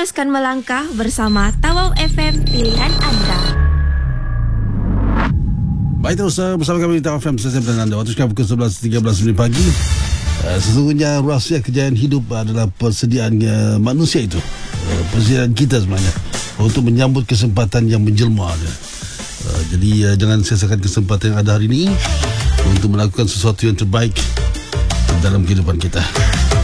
teruskan melangkah bersama Tawau FM, pilihan anda. Baik, terus bersama kami di Tawau FM, saya dan anda. Waktu sekarang pukul 11.13 pagi. Sesungguhnya rahsia kejayaan hidup adalah persediaan manusia itu, persediaan kita sebenarnya untuk menyambut kesempatan yang menjelma. Jadi jangan sia-siakan kesempatan yang ada hari ini untuk melakukan sesuatu yang terbaik dalam kehidupan kita.